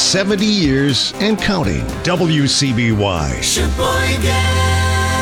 70 years and counting. WCBY. Sheboygan.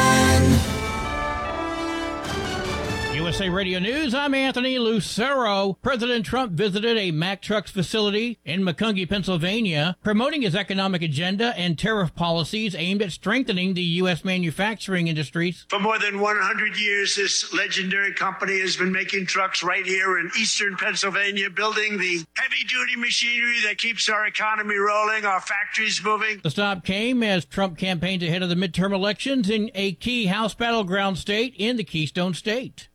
USA Radio News, I'm Anthony Lucero. President Trump visited a Mack Trucks facility in Macungie, Pennsylvania, promoting his economic agenda and tariff policies aimed at strengthening the U.S. manufacturing industries. For more than 100 years, this legendary company has been making trucks right here in eastern Pennsylvania, building the heavy-duty machinery that keeps our economy rolling, our factories moving. The stop came as Trump campaigned ahead of the midterm elections in a key House battleground state in the Keystone State.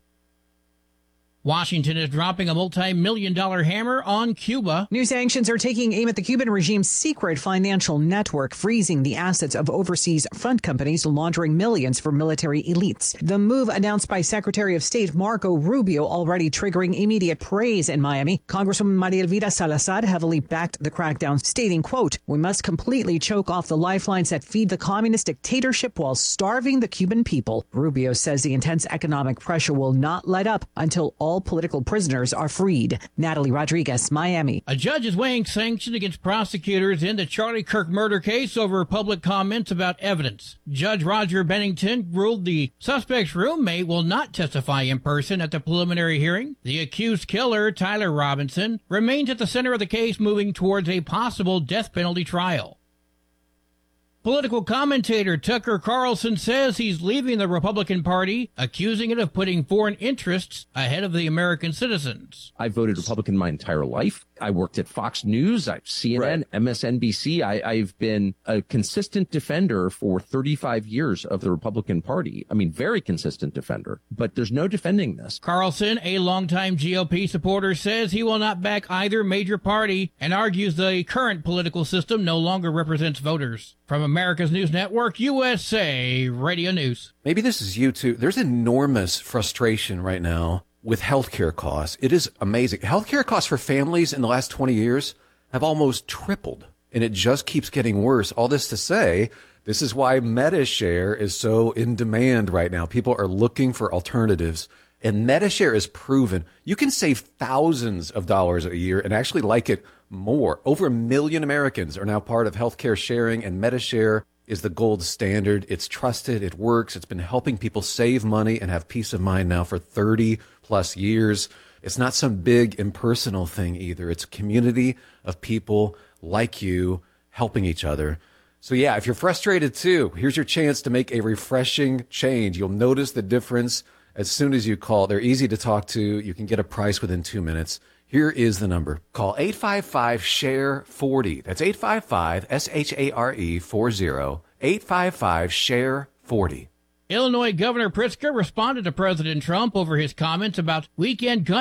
Washington is dropping a multi-million-dollar hammer on Cuba. New sanctions are taking aim at the Cuban regime's secret financial network, freezing the assets of overseas fund companies laundering millions for military elites. The move, announced by Secretary of State Marco Rubio, already triggering immediate praise in Miami. Congresswoman Maria Elvira Salazar heavily backed the crackdown, stating, quote, "We must completely choke off the lifelines that feed the communist dictatorship while starving the Cuban people." Rubio says the intense economic pressure will not let up until all political prisoners are freed. Natalie Rodriguez, Miami. A judge is weighing sanctions against prosecutors in the Charlie Kirk murder case over public comments about evidence. Judge Roger Bennington ruled the suspect's roommate will not testify in person at the preliminary hearing. The accused killer, Tyler Robinson, remains at the center of the case, moving towards a possible death penalty trial. Political commentator Tucker Carlson says he's leaving the Republican Party, accusing it of putting foreign interests ahead of the American citizens. I voted Republican my entire life. I worked at Fox News, CNN, MSNBC. I've been a consistent defender for 35 years of the Republican Party. I mean, very consistent defender. But there's no defending this. Carlson, a longtime GOP supporter, says he will not back either major party and argues the current political system no longer represents voters. From America's News Network, USA Radio News. Maybe this is you too. There's enormous frustration right now with healthcare costs. It is amazing. Healthcare costs for families in the last 20 years have almost tripled, and it just keeps getting worse. All this to say, this is why MediShare is so in demand right now. People are looking for alternatives, and MediShare is proven. You can save thousands of dollars a year and actually like it more. Over 1 million Americans are now part of healthcare sharing, and MediShare is the gold standard. It's trusted. It works. It's been helping people save money and have peace of mind now for 30 plus years. It's not some big impersonal thing either. It's a community of people like you helping each other. So yeah, if you're frustrated too, here's your chance to make a refreshing change. You'll notice the difference as soon as you call. They're easy to talk to. You can get a price within 2 minutes. Here is the number. Call 855-SHARE-40. That's 855-SHARE-40. 855-SHARE-40. Illinois Governor Pritzker responded to President Trump over his comments about weekend gun